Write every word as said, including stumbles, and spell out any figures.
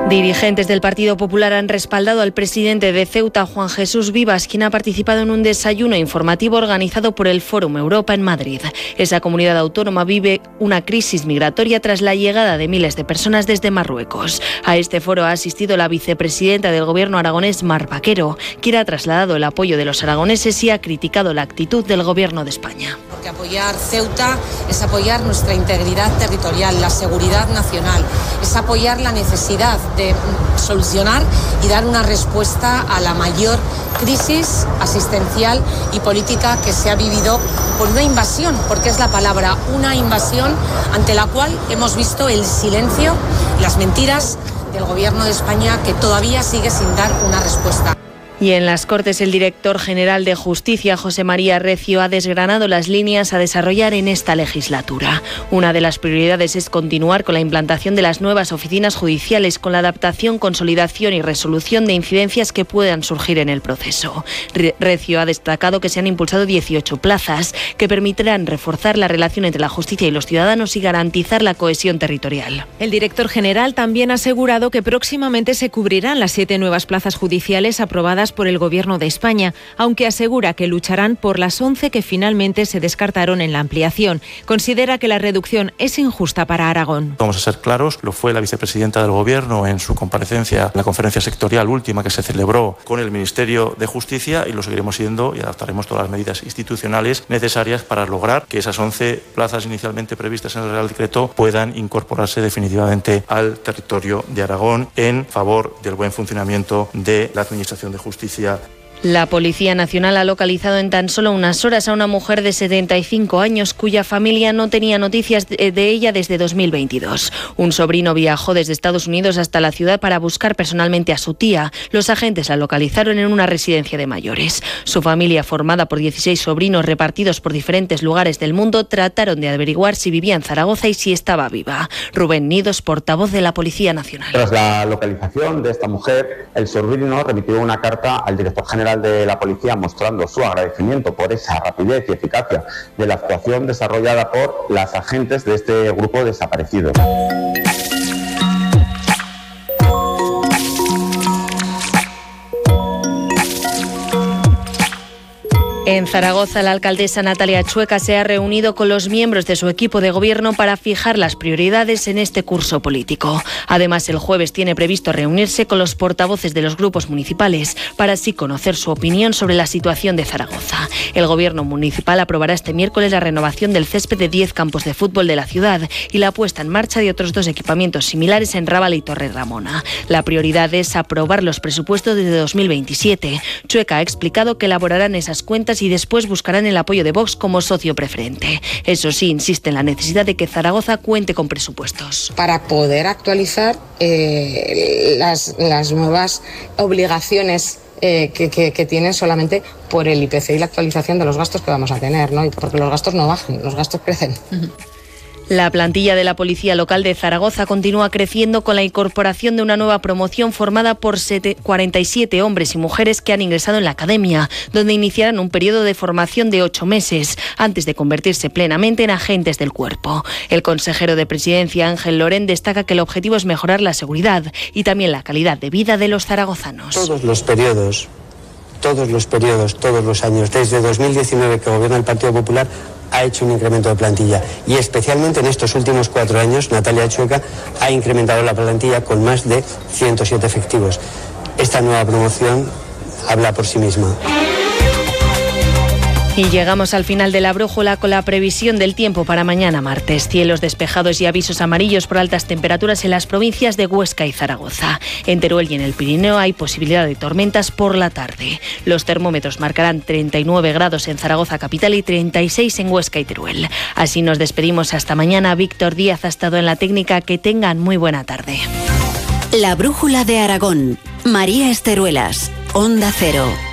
Dirigentes del Partido Popular han respaldado al presidente de Ceuta, Juan Jesús Vivas, quien ha participado en un desayuno informativo organizado por el Fórum Europa en Madrid. Esa comunidad autónoma vive una crisis migratoria tras la llegada de miles de personas desde Marruecos. A este foro ha asistido la vicepresidenta del Gobierno aragonés, Mar Vaquero, quien ha trasladado el apoyo de los aragoneses y ha criticado la actitud del Gobierno de España. Porque apoyar Ceuta es apoyar nuestra integridad territorial, la seguridad nacional, es apoyar la necesidad de solucionar y dar una respuesta a la mayor crisis asistencial y política que se ha vivido por una invasión, porque es la palabra, una invasión ante la cual hemos visto el silencio y las mentiras del Gobierno de España, que todavía sigue sin dar una respuesta. Y en las Cortes, el director general de Justicia, José María Recio, ha desgranado las líneas a desarrollar en esta legislatura. Una de las prioridades es continuar con la implantación de las nuevas oficinas judiciales, con la adaptación, consolidación y resolución de incidencias que puedan surgir en el proceso. Recio ha destacado que se han impulsado dieciocho plazas que permitirán reforzar la relación entre la justicia y los ciudadanos y garantizar la cohesión territorial. El director general también ha asegurado que próximamente se cubrirán las siete nuevas plazas judiciales aprobadas por el Gobierno de España, aunque asegura que lucharán por las once que finalmente se descartaron en la ampliación. Considera que la reducción es injusta para Aragón. Vamos a ser claros, lo fue la vicepresidenta del Gobierno en su comparecencia en la conferencia sectorial última que se celebró con el Ministerio de Justicia, y lo seguiremos siendo y adaptaremos todas las medidas institucionales necesarias para lograr que esas once plazas inicialmente previstas en el Real Decreto puedan incorporarse definitivamente al territorio de Aragón en favor del buen funcionamiento de la Administración de Justicia. La Policía Nacional ha localizado en tan solo unas horas a una mujer de setenta y cinco años cuya familia no tenía noticias de ella desde dos mil veintidós. Un sobrino viajó desde Estados Unidos hasta la ciudad para buscar personalmente a su tía. Los agentes la localizaron en una residencia de mayores. Su familia, formada por dieciséis sobrinos repartidos por diferentes lugares del mundo, trataron de averiguar si vivía en Zaragoza y si estaba viva. Rubén Nidos, portavoz de la Policía Nacional. Tras la localización de esta mujer, el sobrino remitió una carta al director general de la Policía mostrando su agradecimiento por esa rapidez y eficacia de la actuación desarrollada por las agentes de este grupo desaparecido. En Zaragoza, la alcaldesa Natalia Chueca se ha reunido con los miembros de su equipo de gobierno para fijar las prioridades en este curso político. Además, el jueves tiene previsto reunirse con los portavoces de los grupos municipales para así conocer su opinión sobre la situación de Zaragoza. El gobierno municipal aprobará este miércoles la renovación del césped de diez campos de fútbol de la ciudad y la puesta en marcha de otros dos equipamientos similares en Rábal y Torre Ramona. La prioridad es aprobar los presupuestos desde dos mil veintisiete. Chueca ha explicado que elaborarán esas cuentas y después buscarán el apoyo de Vox como socio preferente. Eso sí, insiste en la necesidad de que Zaragoza cuente con presupuestos. Para poder actualizar eh, las, las nuevas obligaciones eh, que, que, que tienen solamente por el I P C y la actualización de los gastos que vamos a tener, ¿no? Y porque los gastos no bajan, los gastos crecen. Uh-huh. La plantilla de la Policía Local de Zaragoza continúa creciendo con la incorporación de una nueva promoción formada por cuarenta y siete hombres y mujeres que han ingresado en la academia, donde iniciarán un periodo de formación de ocho meses, antes de convertirse plenamente en agentes del cuerpo. El consejero de Presidencia, Ángel Lorén, destaca que el objetivo es mejorar la seguridad y también la calidad de vida de los zaragozanos. Todos los periodos, todos los periodos, todos los años, desde dos mil diecinueve que gobierna el Partido Popular, ha hecho un incremento de plantilla y especialmente en estos últimos cuatro años Natalia Chueca ha incrementado la plantilla con más de ciento siete efectivos. Esta nueva promoción habla por sí misma. Y llegamos al final de la brújula con la previsión del tiempo para mañana martes. Cielos despejados y avisos amarillos por altas temperaturas en las provincias de Huesca y Zaragoza. En Teruel y en el Pirineo hay posibilidad de tormentas por la tarde. Los termómetros marcarán treinta y nueve grados en Zaragoza capital y treinta y seis en Huesca y Teruel. Así nos despedimos hasta mañana. Víctor Díaz ha estado en la técnica. Que tengan muy buena tarde. La brújula de Aragón. María Esteruelas. Onda Cero.